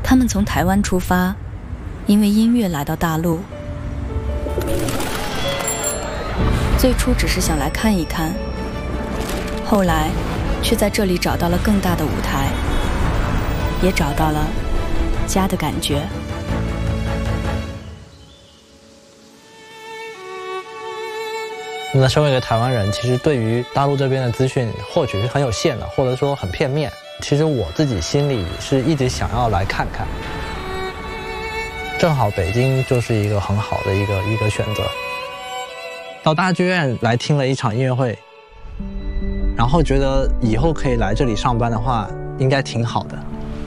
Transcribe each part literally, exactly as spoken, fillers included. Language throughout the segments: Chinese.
他们从台湾出发，因为音乐来到大陆。最初只是想来看一看，后来却在这里找到了更大的舞台，也找到了家的感觉。 那身为一个台湾人，其实对于大陆这边的资讯获取是很有限的，或者说很片面。其实我自己心里是一直想要来看看，正好北京就是一个很好的一个一个选择。到大剧院来听了一场音乐会，然后觉得以后可以来这里上班的话，应该挺好的。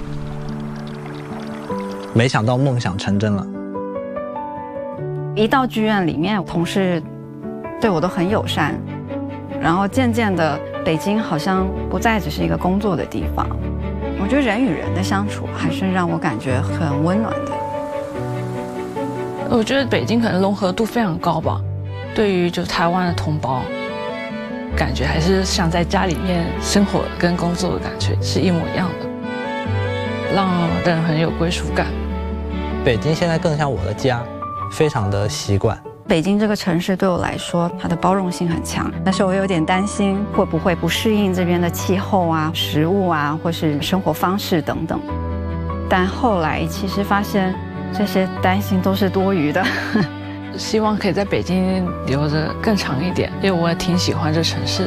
没想到梦想成真了。 一到剧院里面，同事对我都很友善，然后渐渐的，北京好像不再只是一个工作的地方。我觉得人与人的相处还是让我感觉很温暖的。 我觉得北京可能融合度非常高吧，对于就台湾的同胞，感觉还是像在家里面生活跟工作的感觉是一模一样的，让人很有归属感。 北京现在更像我的家，非常的习惯。 北京这个城市对我来说，它的包容性很强，但是我有点担心会不会不适应这边的气候啊、食物啊，或是生活方式等等。但后来其实发现，这些担心都是多余的。 希望可以在北京留着更长一点，因为我也挺喜欢这城市的。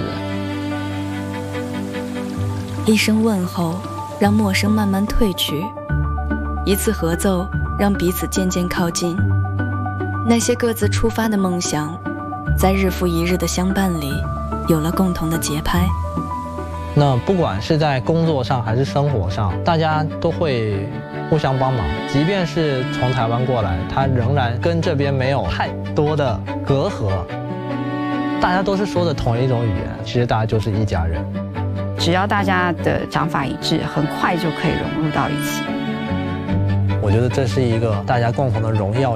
一声问候，让陌生慢慢褪去；一次合奏，让彼此渐渐靠近。那些各自出发的梦想，在日复一日的相伴里，有了共同的节拍。 那不管是在工作上还是生活上，大家都会互相帮忙。即便是从台湾过来，他仍然跟这边没有太多的隔阂。大家都是说的同一种语言，其实大家就是一家人。 只要大家的想法一致，很快就可以融入到一起。 我觉得这是一个大家共同的荣耀。